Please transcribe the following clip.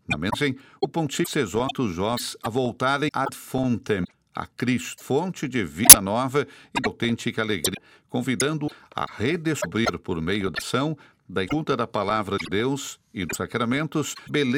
Na mensagem, o pontífice exorta os jovens a voltarem ad fontem, a Cristo, fonte de vida nova e de autêntica alegria, convidando a redescobrir, por meio da ação, da escuta da palavra de Deus e dos sacramentos, beleza